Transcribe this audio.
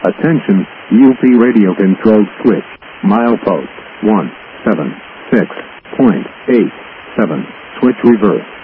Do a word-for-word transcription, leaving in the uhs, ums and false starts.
Attention, U P radio controlled switch. Milepost one seven six point eight seven. Switch reverse.